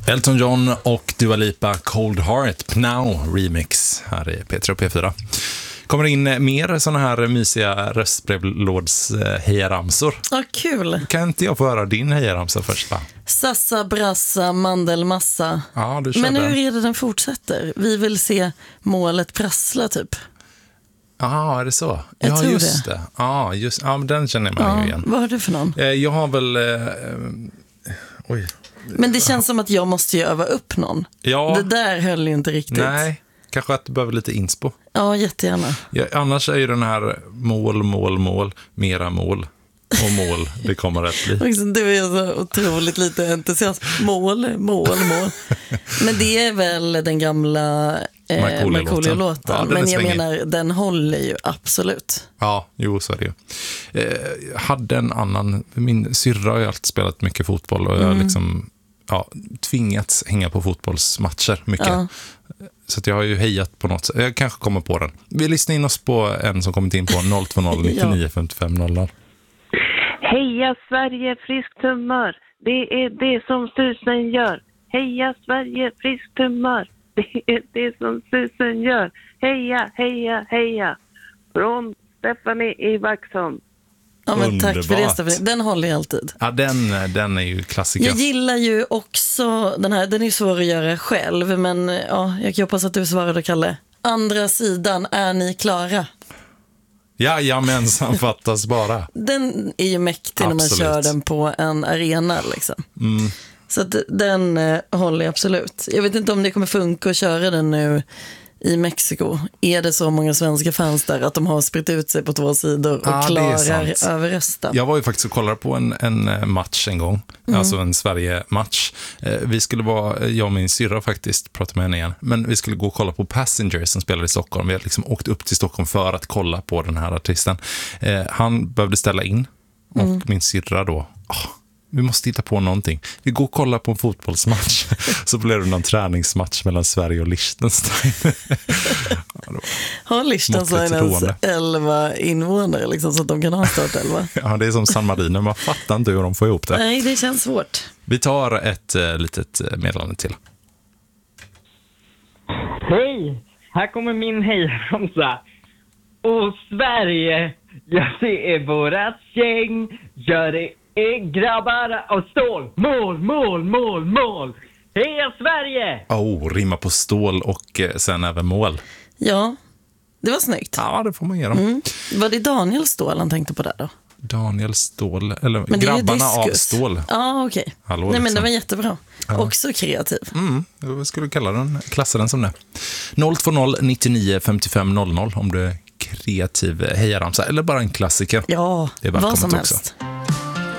Elton John och Dua Lipa, Cold Heart, Pnow remix här i P3 och P4. Kommer in mer såna här mysiga röstbrevlåds hejaramsor. Ja, kul. Kan inte jag få höra din hejaramsa först, va? Sassa, brassa, mandelmassa. Ja, du kör. Men den. hur är det den fortsätter? Vi vill se målet prassla, typ. Ja, är det så? Jag tror just det. Ja, just, men den känner man ju igen. Vad har du för någon? Jag har väl... oj. Men det känns som att jag måste ju öva upp någon. Ja. Det där höll ju inte riktigt. Nej, kanske att du behöver lite inspo. Ja, jättegärna. Ja, annars är ju den här mål, mera mål och mål, det kommer att bli. Du är så otroligt lite entusiasm. Mål. Men det är väl den gamla Markoolio-låten. Ja, men jag menar, den håller ju absolut. Ja, jo, så är det ju. Jag hade en annan, min syrra har ju alltid spelat mycket fotboll och jag har liksom tvingats hänga på fotbollsmatcher mycket. Ja. Så att jag har ju hejat på något sätt. Jag kanske kommer på den. Vi lyssnar in oss på en som kommit in på 020 99 55 00. Heja Sverige, friskt humör. Det är det som susen gör. Heja Sverige, friskt humör. Det är det som susen gör. Heja, heja, heja. Från Stephanie i Vaxholm. Ja, men tack för det, Stephanie. Den håller jag alltid. Ja, den är ju klassiker. Jag gillar ju också den här. Den är svår att göra själv, men jag hoppas att du svarade, Kalle. Andra sidan, är ni klara? Jajamensan, fattas bara. Den är ju mäktig när man kör den på en arena liksom. Så att den håller jag absolut. Jag vet inte om det kommer funka att köra den nu i Mexiko. Är det så många svenska fans där att de har spritt ut sig på 2 sidor och klarar över rösten? Jag var ju faktiskt och kollade på en match en gång. Alltså en Sverige-match. Vi skulle jag och min syrra faktiskt, prata med henne igen. Men vi skulle gå och kolla på Passengers som spelade i Stockholm. Vi hade liksom åkt upp till Stockholm för att kolla på den här artisten. Han behövde ställa in. Och min syrra då... vi måste hitta på någonting. Vi går och kollar på en fotbollsmatch. Så blev det någon träningsmatch mellan Sverige och Liechtenstein. Har Liechtenstein ens 11 invånare liksom, så att de kan ha start 11? Ja, det är som San Marino. Man fattar inte hur de får ihop det. Nej, det känns svårt. Vi tar ett litet meddelande till. Hej! Här kommer min hejramsa. Och Sverige, ja, det är vårat gäng. Gör det grabbar och stål. Mål. Heja Sverige! Rimma på stål och sen även mål. Ja, det var snyggt. Ja, det får man ge dem. Var det Daniel Ståhl han tänkte på där då? Daniel Ståhl, eller men grabbarna av stål. Ja, okej. Nej, men det var jättebra. Ja. Också kreativ. Jag skulle klassa den som det. 020 99 55 00 om du är kreativ hejaramsa eller bara en klassiker. Ja, det är vad som också. helst.